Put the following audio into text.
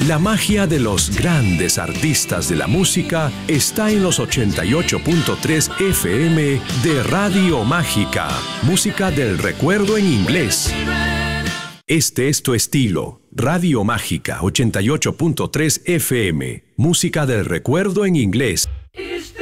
La magia de los grandes artistas de la música está en los 88.3 FM de Radio Mágica. Música del recuerdo en inglés. Este es tu estilo. Radio Mágica 88.3 FM. Música del recuerdo en inglés.